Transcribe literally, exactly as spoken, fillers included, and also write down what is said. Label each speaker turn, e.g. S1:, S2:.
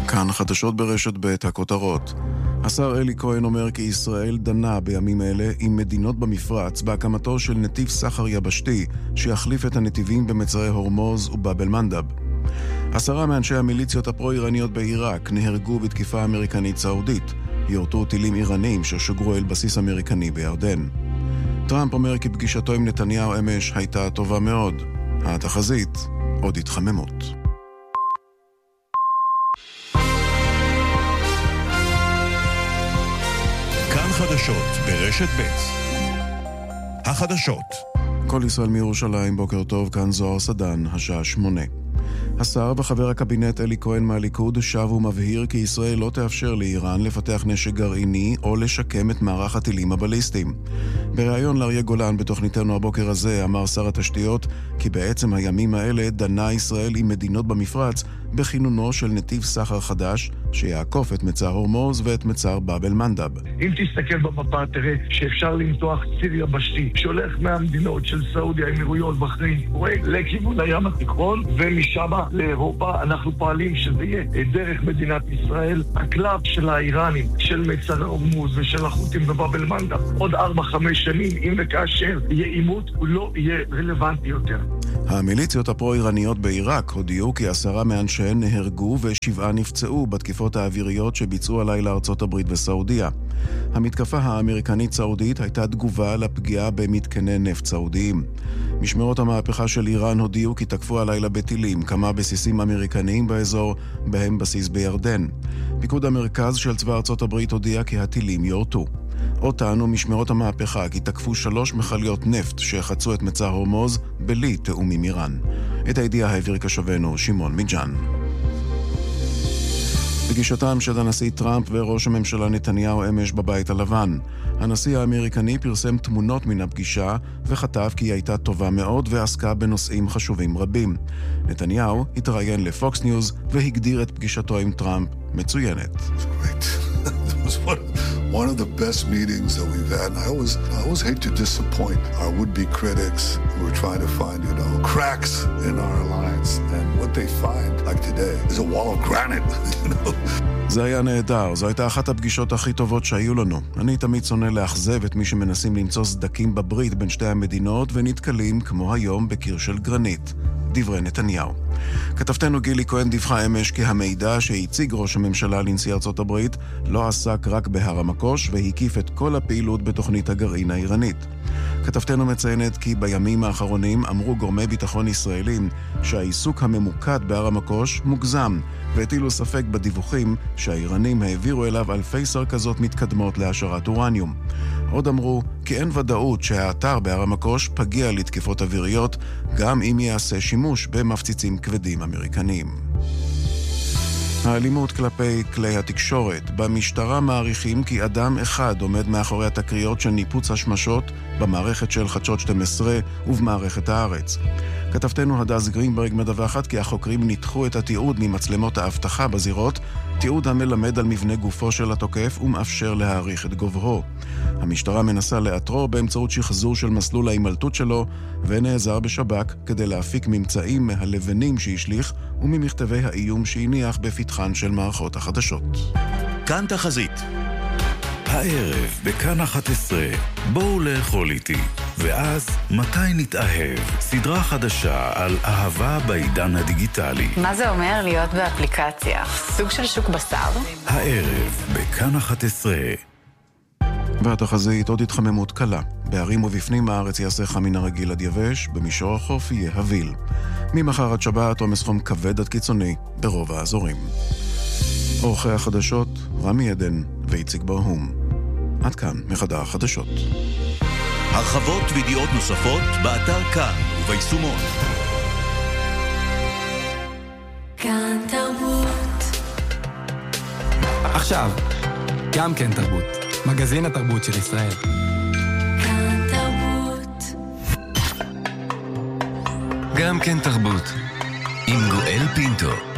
S1: כאן חדשות ברשת ב' הכותרות. השר אלי כהן אומר כי ישראל דנה בימים אלה עם מדינות במפרץ בהקמתו של נתיב סחר יבשתי שיחליף את הנתיבים במצרי הורמוז ובאב אל-מנדב. עשרה מאנשי המיליציות הפרו-איראניות בעיראק נהרגו בתקיפה אמריקנית סעודית. יורטו טילים איראנים ששוגרו אל בסיס אמריקני בירדן. טראמפ אומר כי פגישתו עם נתניהו אמש הייתה טובה מאוד. התחזית עוד התחממות.
S2: כאן חדשות ברשת ב' החדשות.
S1: כל ישראל מירושלים, בוקר טוב, כאן זוהר סדן, השעה שמונה. השר וחבר הקבינט אלי כהן מהליכוד שב ומבהיר כי ישראל לא תאפשר לאיראן לפתח נשק גרעיני או לשקם את מערך הטילים הבליסטיים. בריאיון לאריה גולן בתוכניתנו הבוקר הזה אמר שר התשתיות כי בעצם הימים האלה דנה ישראל עם מדינות במפרץ בכינונו של נתיב סחר חדש שיעקוף את מצר הורמוז ואת מצר באב אל-מנדב.
S3: אם תסתכל במפה תראה שאפשר למתוח ציר יבשתי שהולך מהמדינות של סעודיה, האמירויות, בחריין, לכיוון הים התיכון ומשם לאירופה. אנחנו פועלים שזה יהיה דרך מדינת ישראל, הקלף של האיראנים, של מצר הורמוז ושל החות'ים בבאב אל-מנדב. עוד ארבע חמש שנים, אם וכאשר יהיה עימות, הוא לא יהיה רלוונטי יותר.
S1: המיליציות הפרו-איראניות בעיראק הודיעו כי עשרה מאנשיהן נהרגו ושבעה נפצעו בתקיפות האוויריות שביצעו הלילה ארצות הברית וסעודיה. המתקפה האמריקנית סעודית הייתה תגובה לפגיעה במתקני נפט סעודיים. משמרות המהפכה של איראן הודיעו כי תקפו הלילה בטילים כמה בסיסים אמריקניים באזור, בהם בסיס בירדן. פיקוד המרכז של צבא ארצות הברית הודיע כי הטילים יורטו. עוד טענו משמרות המהפכה כי תקפו שלוש מכליות נפט שחצו את מצר הורמוז בלי תאום עם איראן. את הידיעה העביר כשבנו שמעון מיג'אן. פגישתם של הנשיא טראמפ וראש הממשלה נתניהו אמש בבית הלבן. הנשיא האמריקני פרסם תמונות מן הפגישה וכתב כי היא הייתה טובה מאוד ועסקה בנושאים חשובים רבים. נתניהו התראיין לפוקס ניוז והגדיר את פגישתו עם טראמפ מצוינת.
S4: One of the best meetings that we've had. And I always, I always hate to disappoint our would-be critics who are trying to find, you know, cracks in our alliance. And what they find, like today, is a wall of granite, you know.
S1: זה היה נהדר, זו הייתה אחת הפגישות הכי טובות שהיו לנו. אני תמיד שונא לאכזב את מי שמנסים למצוא סדקים בברית בין שתי המדינות ונתקלים, כמו היום, בקיר של גרנית. דברי נתניהו. כתבתנו גילי כהן דיווחה אמש כי המידע שהציג ראש הממשלה לנשיא ארצות הברית לא עסק רק בהר המקוש והקיף את כל הפעילות בתוכנית הגרעין האיראנית. כתבתנו מציינת כי בימים האחרונים אמרו גורמי ביטחון ישראלים שהעיסוק הממוקד בהר המקוש מוגזם, והטילו ספק בדיווחים שהאיראנים העבירו אליו אלפי סרקזות מתקדמות להשארת אורניום. עוד אמרו כי אין ודאות שהאתר בהר המקוש פגיע לתקיפות אוויריות, גם אם יעשה שימוש במפציצים כבדים אמריקניים. האלימות כלפי כלי התקשורת. במשטרה מעריכים כי אדם אחד עומד מאחורי התקריות של ניפוץ השמשות במערכת של חדשות שתים עשרה ובמערכת הארץ. כתבתנו הדס גרינברג מדווחת כי החוקרים ניתחו את התיעוד ממצלמות האבטחה בזירות, תיעוד המלמד על מבנה גופו של התוקף ומאפשר להעריך את גובהו. המשטרה מנסה לאתרו באמצעות שחזור של מסלול ההימלטות שלו ונעזר בשב"כ כדי להפיק ממצאים מהלבנים שהשליך וממכתבי האיום שהניח בפתחן של מערכות החדשות.
S2: כאן תחזית. הערב בכאן אחת עשרה, בואו לאכול איתי. ואז מתי נתאהב? סדרה חדשה על אהבה בעידן הדיגיטלי.
S5: מה זה אומר להיות באפליקציה? סוג של שוק בשר?
S2: הערב בכאן אחת עשרה.
S1: והתחזית עוד התחממות קלה. בערים ובפנים הארץ יעשה חם מן הרגיל עד יבש, במישור החוף יהיה הביל. ממחר עד שבת עומס חום כבד עד קיצוני ברוב האזורים. עורכי החדשות רמי עדן ואיציק ברהום. עד כאן מחדר החדשות.
S2: הרחבות וידיעות נוספות באתר כאן וביישומון.
S6: כאן תרבות.
S7: עכשיו, גם כן תרבות. מגזין התרבות של ישראל.
S6: כאן תרבות.
S8: גם כן תרבות. עם גואל פינטו.